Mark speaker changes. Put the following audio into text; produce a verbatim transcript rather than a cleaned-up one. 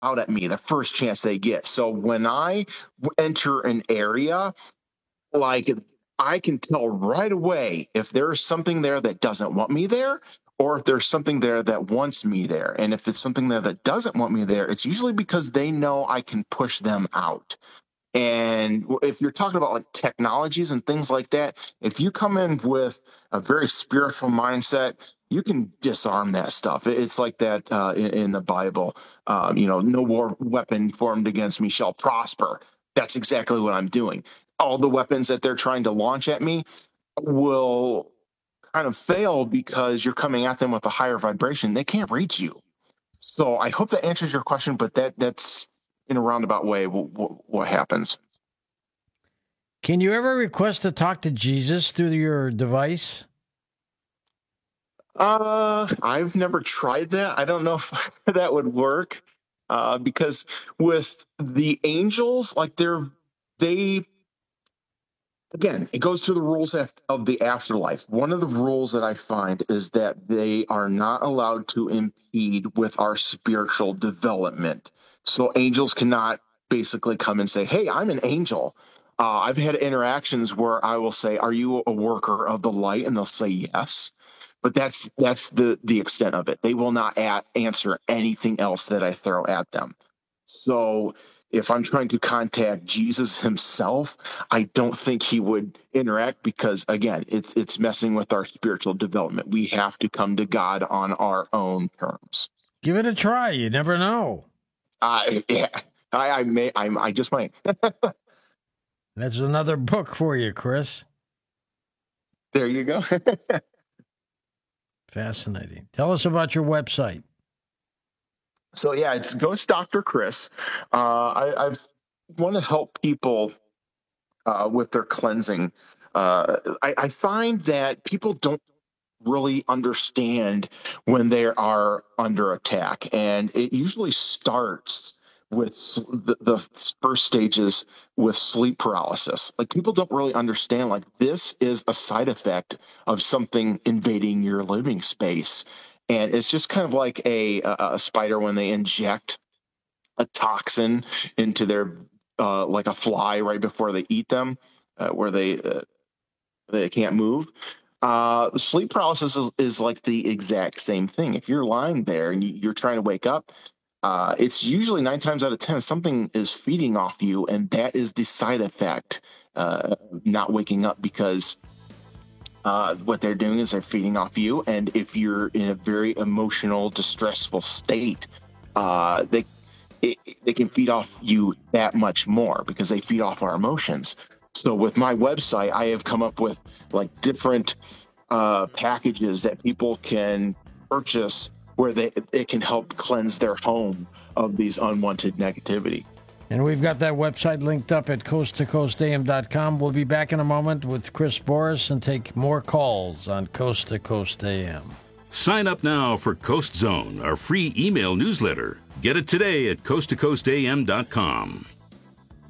Speaker 1: out at me the first chance they get. So when I enter an area, like I can tell right away if there's something there that doesn't want me there, or if there's something there that wants me there. And if it's something there that doesn't want me there, it's usually because they know I can push them out. And if you're talking about like technologies and things like that, if you come in with a very spiritual mindset, you can disarm that stuff. It's like that uh, in, in the Bible. Um, you know, no war weapon formed against me shall prosper. That's exactly what I'm doing. All the weapons that they're trying to launch at me will kind of fail because you're coming at them with a higher vibration. They can't reach you. So I hope that answers your question, but that that's in a roundabout way what, what happens.
Speaker 2: Can you ever request to talk to Jesus through your device?
Speaker 1: Uh, I've never tried that. I don't know if that would work. Uh, because with the angels, like they're they again, it goes to the rules of, of the afterlife. One of the rules that I find is that they are not allowed to impede with our spiritual development. So angels cannot basically come and say, "Hey, I'm an angel." Uh, I've had interactions where I will say, "Are you a worker of the light?" And they'll say, "Yes." But that's that's the the extent of it. They will not a- answer anything else that I throw at them. So if I'm trying to contact Jesus himself, I don't think he would interact because, again, it's it's messing with our spiritual development. We have to come to God on our own terms.
Speaker 2: Give it a try. You never know.
Speaker 1: I yeah, I, I may I I just might.
Speaker 2: That's another book for you, Chris.
Speaker 1: There you go.
Speaker 2: Fascinating. Tell us about your website.
Speaker 1: So yeah, it's Ghost Doctor Chris. Uh, I I've want to help people uh, with their cleansing. Uh, I, I find that people don't really understand when they are under attack, and it usually starts with the, the first stages with sleep paralysis. Like people don't really understand, like this is a side effect of something invading your living space. And it's just kind of like a, a, a spider when they inject a toxin into their, uh, like a fly right before they eat them, uh, where they, uh, they can't move. Uh, sleep paralysis is, is like the exact same thing. If you're lying there and you, you're trying to wake up, uh, it's usually nine times out of ten something is feeding off you, and that is the side effect. Uh, not waking up because uh, what they're doing is they're feeding off you, and if you're in a very emotional, distressful state, uh, they it, they can feed off you that much more because they feed off our emotions. So with my website, I have come up with like different uh, packages that people can purchase where they it can help cleanse their home of these unwanted negativity.
Speaker 2: And we've got that website linked up at coast to coast a m dot com. We'll be back in a moment with Chris Boris and take more calls on Coast to Coast A M.
Speaker 3: Sign up now for Coast Zone, our free email newsletter. Get it today at coast to coast a m dot com.